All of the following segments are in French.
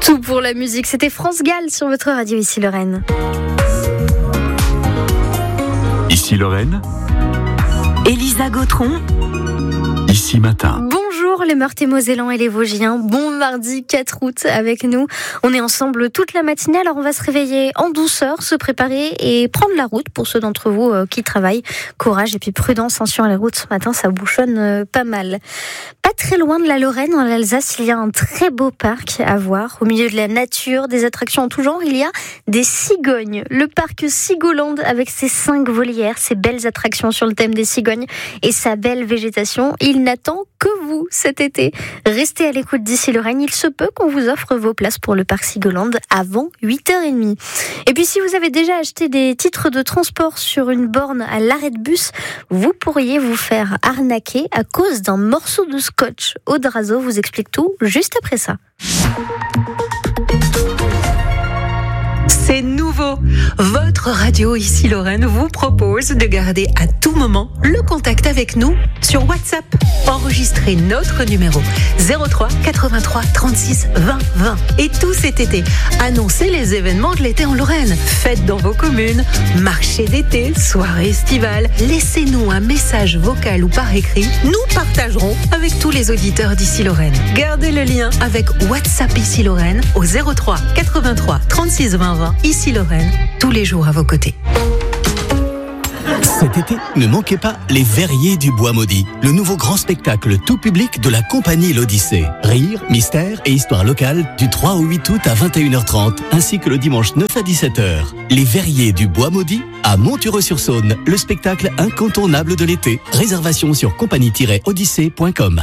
Tout pour la musique, c'était France Gall sur votre radio, ici Lorraine. Ici Lorraine, Elisa Gautron, ici Matin. Bonjour les Meurthe-et-Mosellans et les Vosgiens, bon mardi 4 août avec nous. On est ensemble toute la matinée, alors on va se réveiller en douceur, se préparer et prendre la route pour ceux d'entre vous qui travaillent. Courage et puis prudence sur les routes, ce matin ça bouchonne pas mal. Pas très loin de la Lorraine, en Alsace, il y a un très beau parc à voir. Au milieu de la nature, des attractions en tout genre, il y a des cigognes. Le parc Cigoland avec ses 5 volières, ses belles attractions sur le thème des cigognes et sa belle végétation, il n'attend que vous cet été. Restez à l'écoute d'ici Lorraine, il se peut qu'on vous offre vos places pour le parc Cigoland avant 8h30. Et puis si vous avez déjà acheté des titres de transport sur une borne à l'arrêt de bus, vous pourriez vous faire arnaquer à cause d'un morceau de scotch. Aude Razo vous explique tout juste après ça. c'est nouveau. Votre radio ici Lorraine vous propose de garder à tout moment le contact avec nous sur WhatsApp. Enregistrez notre numéro 03 83 36 20 20. Et tout cet été, annoncez les événements de l'été en Lorraine. Fêtes dans vos communes, marché d'été, soirée estivale. Laissez-nous un message vocal ou par écrit. Nous partagerons avec tous les auditeurs d'ici Lorraine. Gardez le lien avec WhatsApp ici Lorraine au 03 83 36 20 20. Ici Lorraine, tous les jours à vos côtés. Cet été, ne manquez pas les Verriers du Bois Maudit, le nouveau grand spectacle tout public de la compagnie L'Odyssée. Rire, mystère et histoire locale du 3 au 8 août à 21h30, ainsi que le dimanche 9 à 17h. Les Verriers du Bois Maudit à Montureux-sur-Saône, le spectacle incontournable de l'été. Réservation sur compagnie-odyssée.com.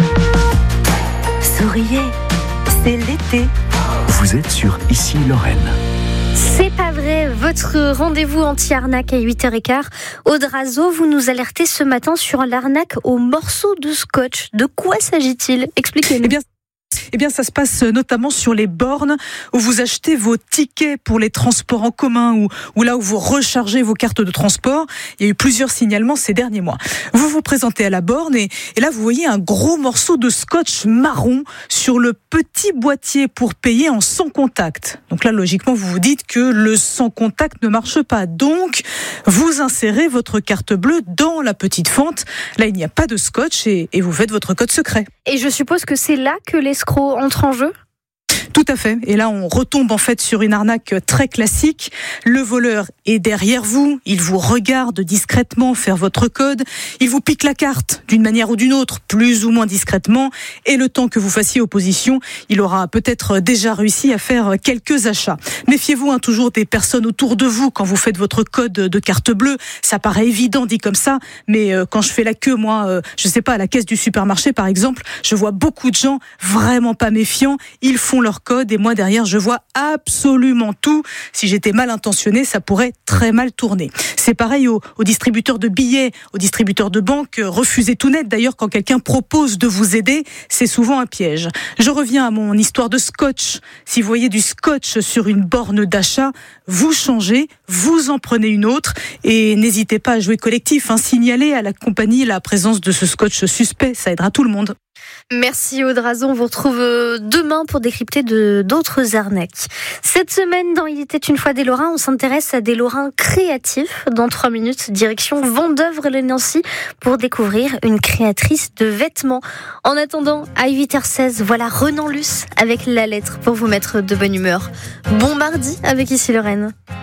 Souriez, c'est l'été. Vous êtes sur Ici Lorraine. C'est pas vrai, votre rendez-vous anti-arnaque à 8h15. Aude Razo, vous nous alertez ce matin sur l'arnaque au morceau de scotch. De quoi s'agit-il ? Expliquez-nous. Eh bien, ça se passe notamment sur les bornes où vous achetez vos tickets pour les transports en commun ou là où vous rechargez vos cartes de transport. Il y a eu plusieurs signalements ces derniers mois. Vous vous présentez à la borne et là, vous voyez un gros morceau de scotch marron sur le petit boîtier pour payer en sans contact. Donc là, logiquement, vous vous dites que le sans contact ne marche pas. Donc, vous insérez votre carte bleue dans la petite fente. Là, il n'y a pas de scotch et vous faites votre code secret. Et je suppose que c'est là que l'escroc entre en jeu ? Tout à fait. Et là, on retombe en fait sur une arnaque très classique. Le voleur est derrière vous. Il vous regarde discrètement faire votre code. Il vous pique la carte d'une manière ou d'une autre, plus ou moins discrètement. Et le temps que vous fassiez opposition, il aura peut-être déjà réussi à faire quelques achats. Méfiez-vous toujours des personnes autour de vous quand vous faites votre code de carte bleue. Ça paraît évident dit comme ça, mais quand je fais la queue, moi, je sais pas, à la caisse du supermarché par exemple, je vois beaucoup de gens vraiment pas méfiants. Ils font leur code et moi derrière je vois absolument tout. Si j'étais mal intentionné, ça pourrait très mal tourner. C'est pareil aux distributeurs de billets, aux distributeurs de banque. Refusez tout net. D'ailleurs, quand quelqu'un propose de vous aider, c'est souvent un piège. Je reviens à mon histoire de scotch. Si vous voyez du scotch sur une borne d'achat, vous changez, vous en prenez une autre et n'hésitez pas à jouer collectif. Signalez à la compagnie la présence de ce scotch suspect. Ça aidera tout le monde. Merci Aude Razo, on vous retrouve demain pour décrypter d'autres arnaques. Cette semaine, dans Il était une fois des Lorrains, on s'intéresse à des Lorrains créatifs. Dans 3 minutes, direction Vendeuvre-lès-Nancy pour découvrir une créatrice de vêtements. En attendant, à 8h16, voilà Renan Luce avec La Lettre pour vous mettre de bonne humeur. Bon mardi avec Ici Lorraine.